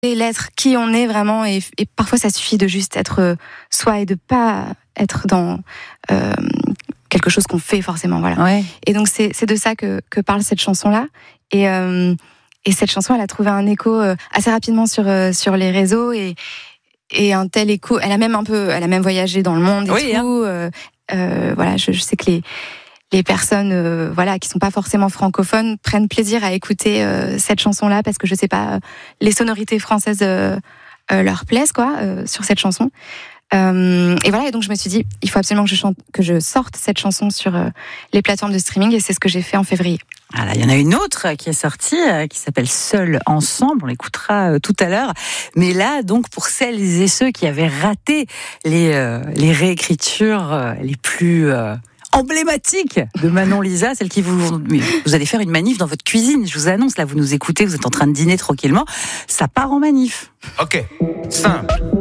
et l'être qui on est vraiment, et parfois ça suffit de juste être soi et de pas être dans quelque chose qu'on fait forcément, voilà. Ouais. Et donc c'est de ça que parle cette chanson-là, et cette chanson, elle a trouvé un écho assez rapidement sur les réseaux, et un tel écho, elle a même voyagé dans le monde et oui, tout. Voilà, je sais que les personnes voilà, qui sont pas forcément francophones prennent plaisir à écouter cette chanson-là, parce que je sais pas, les sonorités françaises leur plaisent, quoi, sur cette chanson. Et voilà, et donc je me suis dit, il faut absolument que je sorte cette chanson sur les plateformes de streaming, et c'est ce que j'ai fait en février. Voilà, il y en a une autre qui est sortie, qui s'appelle Seul Ensemble, on l'écoutera tout à l'heure. Mais là, donc, pour celles et ceux qui avaient raté les réécritures les plus emblématiques de Manon Lisa, celle qui vous allez faire une manif dans votre cuisine, je vous annonce, là, vous nous écoutez, vous êtes en train de dîner tranquillement, ça part en manif. Ok, simple.